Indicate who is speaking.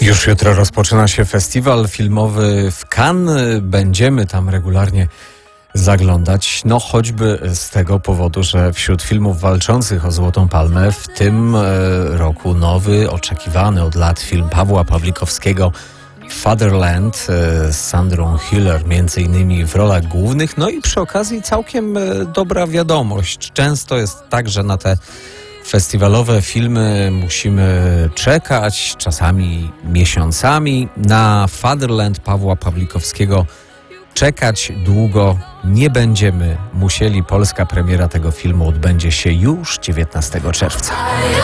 Speaker 1: Już jutro rozpoczyna się festiwal filmowy w Cannes. Będziemy tam regularnie zaglądać, choćby z tego powodu, że wśród filmów walczących o Złotą Palmę w tym roku nowy, oczekiwany od lat film Pawła Pawlikowskiego Fatherland z Sandrą Hüller między innymi w rolach głównych. I przy okazji całkiem dobra wiadomość. Często jest tak, że na te festiwalowe filmy musimy czekać, czasami miesiącami. Na Fatherland Pawła Pawlikowskiego czekać długo nie będziemy musieli. Polska premiera tego filmu odbędzie się już 19 czerwca.